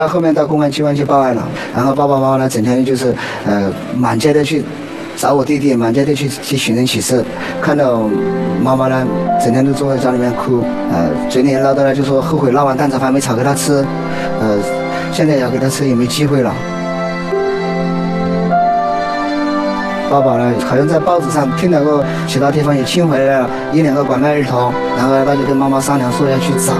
后面到公安机关去报案了，然后爸爸妈妈呢整天就是满街的去找我弟弟，满街的去寻人启事，看到妈妈呢整天都坐在家里面哭，嘴里唠叨呢就说后悔那碗蛋炒饭没炒给他吃，现在要给他吃也没机会了。爸爸呢好像在报纸上听到过其他地方也请回来了1、2个拐卖儿童，然后他就跟妈妈商量说要去找。